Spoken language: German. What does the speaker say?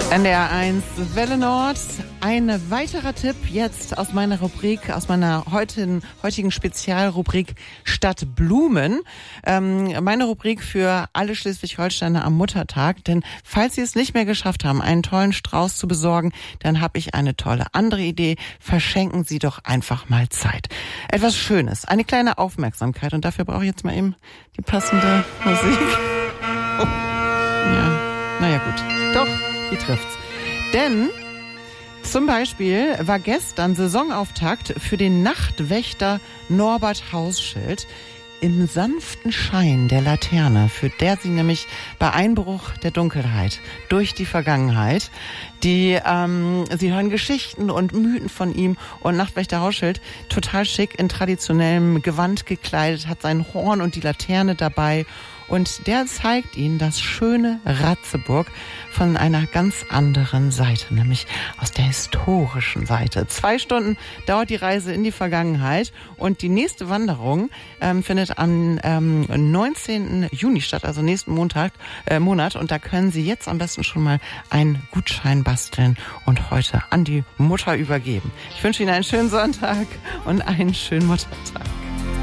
NDR1 Welle Nord. Ein weiterer Tipp jetzt aus meiner Rubrik, aus meiner heutigen Spezialrubrik Stadt Blumen. Meine Rubrik für alle Schleswig-Holsteiner am Muttertag. Denn falls Sie es nicht mehr geschafft haben, einen tollen Strauß zu besorgen, dann habe ich eine tolle andere Idee. Verschenken Sie doch einfach mal Zeit. Etwas Schönes, eine kleine Aufmerksamkeit. Und dafür brauche ich jetzt mal eben die passende Musik. Oh. Ja, naja gut. Doch. Die trifft's. Denn zum Beispiel war gestern Saisonauftakt für den Nachtwächter Norbert Hausschild im sanften Schein der Laterne, für der Sie nämlich bei Einbruch der Dunkelheit durch die Vergangenheit, Sie hören Geschichten und Mythen von ihm, und Nachtwächter Hausschild, total schick in traditionellem Gewand gekleidet, hat sein Horn und die Laterne dabei. Und der zeigt Ihnen das schöne Ratzeburg von einer ganz anderen Seite, nämlich aus der historischen Seite. 2 Stunden dauert die Reise in die Vergangenheit, und die nächste Wanderung findet am 19. Juni statt, also nächsten Monat. Und da können Sie jetzt am besten schon mal einen Gutschein basteln und heute an die Mutter übergeben. Ich wünsche Ihnen einen schönen Sonntag und einen schönen Muttertag.